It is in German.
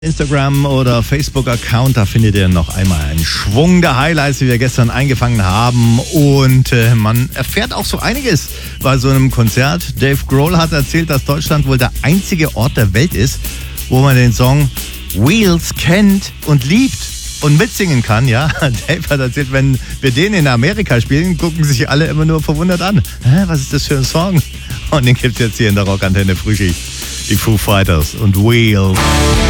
Instagram oder Facebook-Account, da findet ihr noch einmal einen Schwung der Highlights, die wir gestern eingefangen haben. Und man erfährt auch so einiges bei so einem Konzert. Dave Grohl hat erzählt, dass Deutschland wohl der einzige Ort der Welt ist, wo man den Song Wheels kennt und liebt und mitsingen kann. Ja, Dave hat erzählt, wenn wir den in Amerika spielen, gucken sich alle immer nur verwundert an. Was ist das für ein Song? Und den gibt's jetzt hier in der Rockantenne Frühschicht. Die Foo Fighters und Wheels.